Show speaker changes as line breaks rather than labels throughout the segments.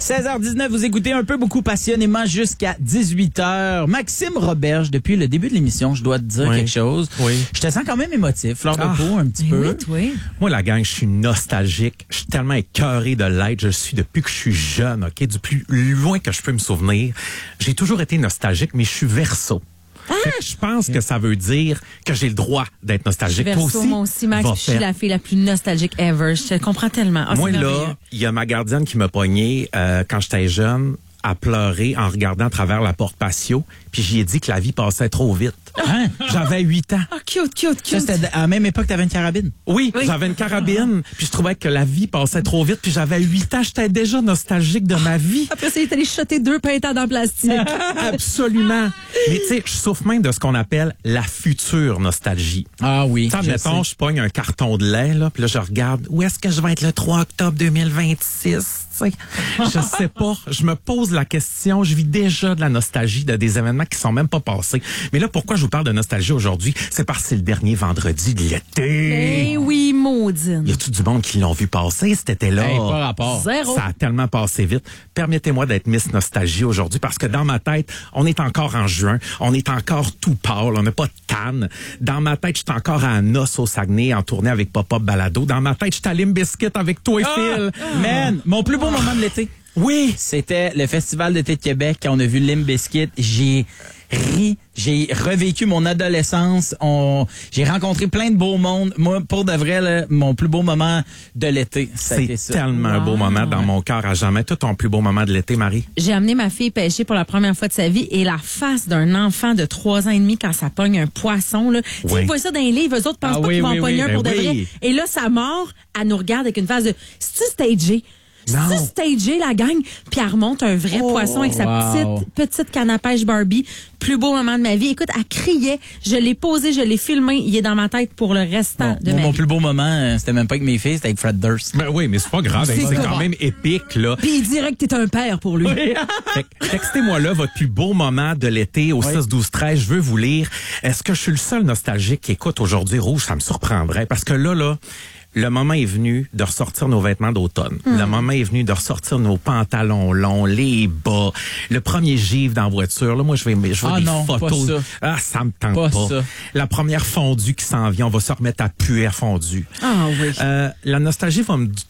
16h19, vous écoutez un peu beaucoup passionnément jusqu'à 18h. Maxime Roberge, depuis le début de l'émission, je dois te dire quelque chose.
Oui.
Je te sens quand même émotif, fleur de peau, un petit peu.
Oui.
Moi, la gang, je suis nostalgique. Je suis tellement écœuré de l'être. Je le suis depuis que je suis jeune, OK? Du plus loin que je peux me souvenir. J'ai toujours été nostalgique, mais je suis verso. Fait que je pense que ça veut dire que j'ai le droit d'être nostalgique.
Verso,
Toi aussi,
moi aussi, Max, je suis la fille la plus nostalgique ever. Je te comprends tellement. Oh,
moi,
c'est
là,
merveilleux.
il y a ma gardienne qui m'a pogné quand j'étais jeune à pleurer en regardant à travers la porte patio. Puis j'y ai dit que la vie passait trop vite.
Hein?
J'avais 8 ans.
Oh, cute.
Ça, c'était à la même époque que t'avais une carabine.
Oui, j'avais une carabine. Puis je trouvais que la vie passait trop vite. Puis j'avais 8 ans. J'étais déjà nostalgique de ma vie.
Après, ça, il est allé shotter 2 pintades en plastique.
Absolument. Mais tu sais, je souffre même de ce qu'on appelle la future nostalgie.
Ah oui.
Tu sais, mettons, je pogne un carton de lait, là, puis là, je regarde, où est-ce que je vais être le 3 octobre 2026? Tu sais, je sais pas. Je me pose la question. Je vis déjà de la nostalgie de des événements qui sont même pas passés. Mais là, pourquoi je vous parle de nostalgie aujourd'hui? C'est parce que c'est le dernier vendredi de l'été.
Eh oui, maudine.
Y a tout du monde qui l'ont vu passer cet été-là?
Hey, pas rapport.
Zéro.
Ça a tellement passé vite. Permettez-moi d'être Miss Nostalgie aujourd'hui parce que dans ma tête, on est encore en juin. On est encore tout pâle. On n'a pas de canne. Dans ma tête, je suis encore à Noce au Saguenay en tournée avec Pop-Up Balado. Dans ma tête, je suis à Limp Bizkit avec toi et Phil.
Man, mon plus beau moment de l'été.
Oui.
C'était le Festival d'été de Québec quand on a vu Limp Bizkit. J'ai ri, j'ai revécu mon adolescence. J'ai rencontré plein de beaux mondes. Moi, pour de vrai, là, mon plus beau moment de l'été,
C'est
ça.
tellement un beau moment dans mon cœur à jamais. Toi, ton plus beau moment de l'été, Marie?
J'ai amené ma fille pêcher pour la première fois de sa vie et la face d'un enfant de 3 ans et demi quand ça pogne un poisson, là. Tu sais,
Oui.
ils voient ça dans les livres, eux autres pensent
Ah
pas
oui,
qu'ils vont
oui,
en pogner
oui.
un pour
Ben
de vrai.
oui.
Et là, sa mort, elle nous regarde avec une face de, c'est-tu stagé?
Non.
C'est-tu stagé, la gang? Puis elle remonte un vrai poisson avec sa
wow.
petite canne à pêche Barbie. Plus beau moment de ma vie. Écoute, elle criait. Je l'ai posé, je l'ai filmé. Il est dans ma tête pour le restant de
Moi,
ma
mon
vie.
plus beau moment, c'était même pas avec mes filles, c'était avec Fred Durst.
Ben oui, mais c'est pas grave.
C'est
C'est
correct.
quand même épique, là.
Puis il dirait que t'es un père pour lui.
Fait que textez-moi là votre plus beau moment de l'été au 6-12-13. Je veux vous lire. Est-ce que je suis le seul nostalgique qui écoute aujourd'hui Rouge? Ça me surprendrait. Parce que là, le moment est venu de ressortir nos vêtements d'automne. Le moment est venu de ressortir nos pantalons longs, les bas, le premier givre dans la voiture. Là, moi, je veux
Ah
des
non,
photos.
pas ça.
Ah, ça me tente
Pas
pas.
ça.
La première fondue qui s'en vient, on va se remettre à puer à fondue.
Ah oui.
La nostalgie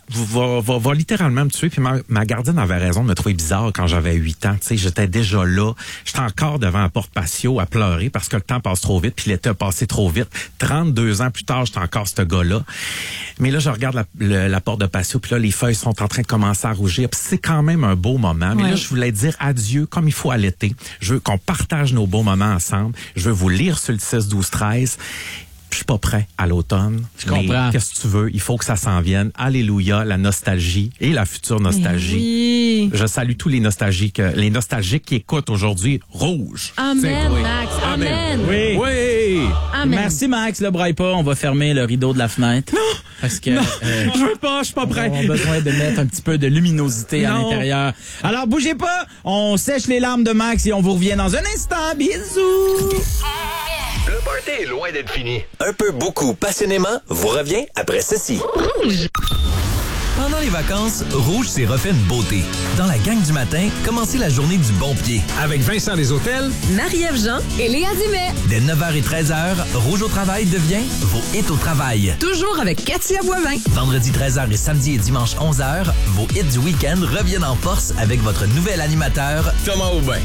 va littéralement me tuer. Puis ma gardienne avait raison de me trouver bizarre quand j'avais 8 ans. Tu sais, j'étais déjà là. J'étais encore devant la porte patio à pleurer parce que le temps passe trop vite puis l'été a passé trop vite. 32 ans plus tard, j'étais encore ce gars-là. Mais là, je regarde la porte de patio puis là, les feuilles sont en train de commencer à rougir. Puis c'est quand même un beau moment. Mais là, je voulais dire adieu comme il faut à l'été. Je veux qu'on partage nos beaux moments ensemble. Je veux vous lire sur le 6-12-13. Je suis pas prêt à l'automne.
Je comprends.
Mais qu'est-ce que tu veux? Il faut que ça s'en vienne. Alléluia, la nostalgie et la future nostalgie.
Oui.
Je salue tous les nostalgiques qui écoutent aujourd'hui Rouge.
Amen, Max. Amen.
Oui.
Oui!
Amen.
Merci Max, le braille pas, on va fermer le rideau de la fenêtre. Non! Parce que
Je veux pas, je suis pas prêt.
on a besoin de mettre un petit peu de luminosité à
Non.
l'intérieur. Alors bougez pas, on sèche les larmes de Max et on vous revient dans un instant. Bisous!
Le party est loin d'être fini. Un peu beaucoup passionnément vous revient après ceci.
Pendant les vacances, Rouge s'est refait une beauté. Dans la gang du matin, commencez la journée du bon pied.
Avec Vincent Desautels,
Marie-Ève Jean et Léa Dumais.
Dès 9h et 13h, Rouge au travail devient vos hits au travail.
Toujours avec Katia Boivin.
Vendredi 13h et samedi et dimanche 11h, vos hits du week-end reviennent en force avec votre nouvel animateur,
Thomas Aubin.